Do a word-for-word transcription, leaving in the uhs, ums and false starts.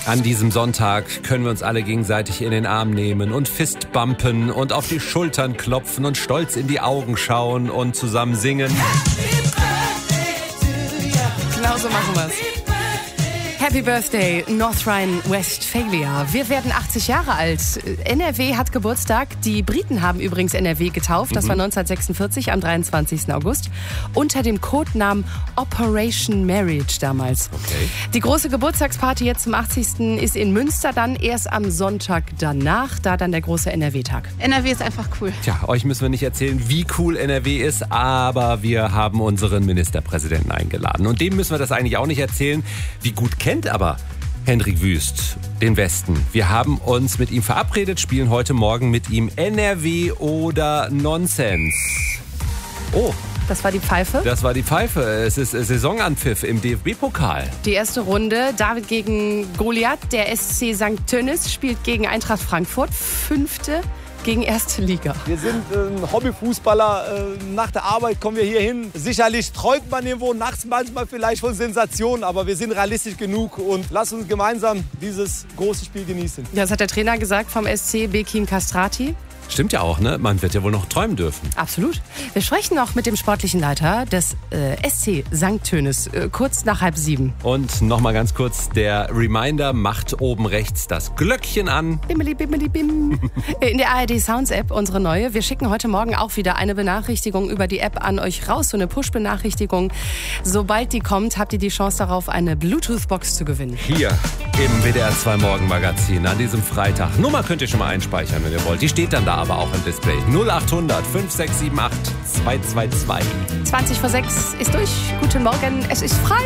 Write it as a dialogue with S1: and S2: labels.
S1: An diesem Sonntag können wir uns alle gegenseitig in den Arm nehmen und fistbumpen und auf die Schultern klopfen und stolz in die Augen schauen und zusammen singen.
S2: Genau so machen wir's. Happy Birthday, North Rhine-Westphalia. Wir werden achtzig Jahre alt. N R W hat Geburtstag. Die Briten haben übrigens N R W getauft. Das mhm. war neunzehnhundertsechsundvierzig am dreiundzwanzigsten August. Unter dem Codenamen Operation Marriage damals.
S1: Okay.
S2: Die große Geburtstagsparty jetzt zum achtzigsten ist in Münster dann erst am Sonntag danach. Da dann der große N R W-Tag.
S3: N R W ist einfach cool.
S1: Tja, euch müssen wir nicht erzählen, wie cool N R W ist, aber wir haben unseren Ministerpräsidenten eingeladen. Und dem müssen wir das eigentlich auch nicht erzählen. Wie gut kennt aber Hendrik Wüst den Westen. Wir haben uns mit ihm verabredet, spielen heute Morgen mit ihm N R W oder Nonsens. Oh.
S2: Das war die Pfeife?
S1: Das war die Pfeife. Es ist Saisonanpfiff im D F B-Pokal.
S2: Die erste Runde. David gegen Goliath. Der S C Sankt Tönnis spielt gegen Eintracht Frankfurt. Fünfte gegen erste Liga.
S4: Wir sind äh, Hobbyfußballer. Äh, nach der Arbeit kommen wir hier hin. Sicherlich träumt man irgendwo nachts manchmal vielleicht von Sensationen, aber wir sind realistisch genug und lassen uns gemeinsam dieses große Spiel genießen.
S2: Das hat der Trainer gesagt vom S C, Bekim Kastrati.
S1: Stimmt ja auch, ne? Man wird ja wohl noch träumen dürfen.
S2: Absolut. Wir sprechen noch mit dem sportlichen Leiter des äh, S C Sankt Tönnis, äh, kurz nach halb sieben.
S1: Und nochmal ganz kurz, der Reminder macht oben rechts das Glöckchen an.
S2: Bimmeli, bimmeli, bim. In der A R D Sounds App, unsere neue. Wir schicken heute Morgen auch wieder eine Benachrichtigung über die App an euch raus, so eine Push-Benachrichtigung. Sobald die kommt, habt ihr die Chance darauf, eine Bluetooth-Box zu gewinnen.
S1: Hier im W D R zwei Morgenmagazin an diesem Freitag. Nummer könnt ihr schon mal einspeichern, wenn ihr wollt. Die steht dann da aber auch im Display. null acht hundert fünf sechs sieben acht zwei zwei zwei.
S2: zwanzig vor sechs ist durch. Guten Morgen, es ist frei.